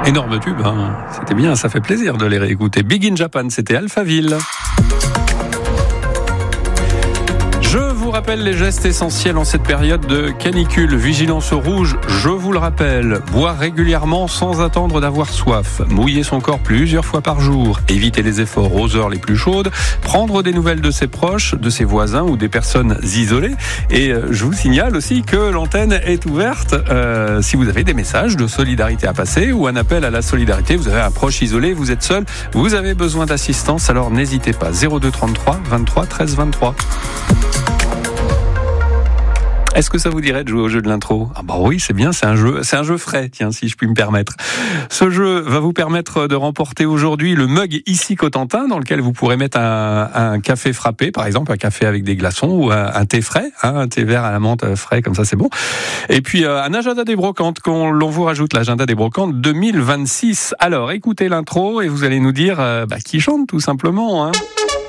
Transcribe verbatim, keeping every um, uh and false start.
Énorme tube, hein. C'était bien, ça fait plaisir de les réécouter. Big in Japan, c'était Alphaville. Je vous rappelle les gestes essentiels en cette période de canicule. Vigilance au rouge, je vous le rappelle. Boire régulièrement sans attendre d'avoir soif. Mouiller son corps plusieurs fois par jour. Éviter les efforts aux heures les plus chaudes. Prendre des nouvelles de ses proches, de ses voisins ou des personnes isolées. Et je vous signale aussi que l'antenne est ouverte. Euh, si vous avez des messages de solidarité à passer ou un appel à la solidarité, vous avez un proche isolé, vous êtes seul, vous avez besoin d'assistance, alors n'hésitez pas. zéro deux trente-trois vingt-trois treize vingt-trois. Est-ce que ça vous dirait de jouer au jeu de l'intro ? Ah bah oui, c'est bien, c'est un jeu, c'est un jeu frais, tiens, si je puis me permettre. Ce jeu va vous permettre de remporter aujourd'hui le mug Ici Cotentin, dans lequel vous pourrez mettre un, un café frappé, par exemple, un café avec des glaçons ou un, un thé frais, hein, un thé vert à la menthe frais, comme ça c'est bon. Et puis euh, un agenda des brocantes, qu'on l'on vous rajoute l'agenda des brocantes deux mille vingt-six. Alors, écoutez l'intro et vous allez nous dire euh, bah, qui chante tout simplement, hein.